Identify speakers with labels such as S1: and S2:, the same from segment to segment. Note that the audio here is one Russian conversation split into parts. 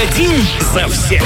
S1: Один за всех.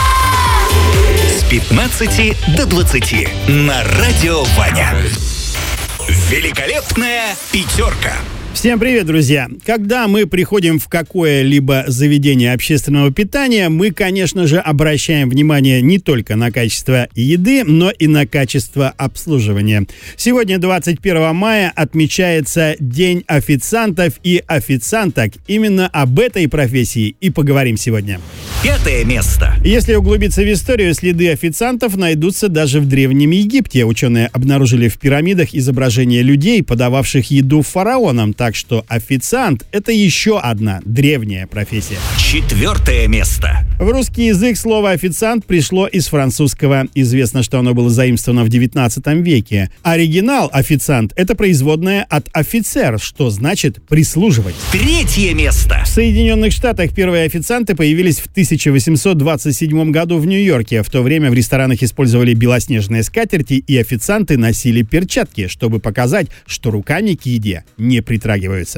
S1: С 15 до 20 на Радио Ваня. Великолепная пятерка.
S2: Всем привет, друзья! Когда мы приходим в какое-либо заведение общественного питания, мы, конечно же, обращаем внимание не только на качество еды, но и на качество обслуживания. Сегодня, 21 мая, отмечается День официантов и официанток. Именно об этой профессии и поговорим сегодня.
S1: 5 место.
S2: Если углубиться в историю, следы официантов найдутся даже в Древнем Египте. Ученые обнаружили в пирамидах изображения людей, подававших еду фараонам. Так что официант – это еще одна древняя профессия.
S1: 4 место.
S2: В русский язык слово «официант» пришло из французского. Известно, что оно было заимствовано в 19 веке. Оригинал «официант» – это производное от «офицер», что значит «прислуживать».
S1: 3 место.
S2: В Соединенных Штатах первые официанты появились в 1827 году в Нью-Йорке. В то время в ресторанах использовали белоснежные скатерти, и официанты носили перчатки, чтобы показать, что руками к еде не притрагиваются.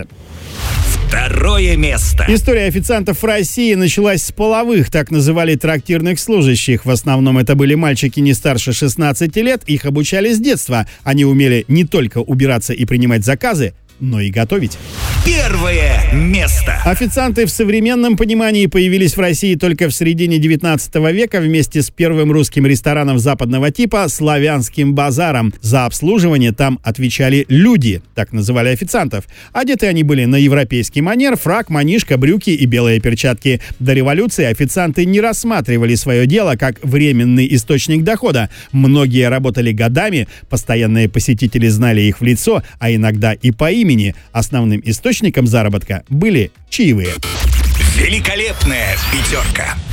S1: 2 место.
S2: История официантов в России началась с половых, так называли трактирных служащих. В основном это были мальчики не старше 16 лет, их обучали с детства. Они умели не только убираться и принимать заказы, но и готовить.
S1: 1 место.
S2: Официанты в современном понимании появились в России только в середине 19 века вместе с первым русским рестораном западного типа «Славянским базаром». За обслуживание там отвечали люди, так называли официантов. Одеты они были на европейский манер: фрак, манишка, брюки и белые перчатки. До революции официанты не рассматривали свое дело как временный источник дохода. Многие работали годами, постоянные посетители знали их в лицо, а иногда и по имени. Основным источником заработка были чаевые.
S1: Великолепная пятерка.